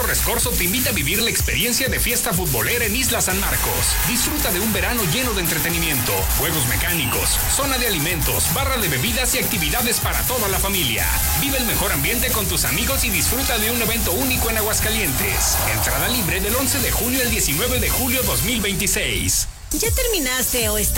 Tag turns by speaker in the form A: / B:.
A: Torres Corso te invita a vivir la experiencia de fiesta futbolera en Isla San Marcos. Disfruta de un verano lleno de entretenimiento, juegos mecánicos, zona de alimentos, barra de bebidas y actividades para toda la familia. Vive el mejor ambiente con tus amigos y disfruta de un evento único en Aguascalientes. Entrada libre del 11 de junio al 19 de julio 2026.
B: ¿Ya terminaste o estás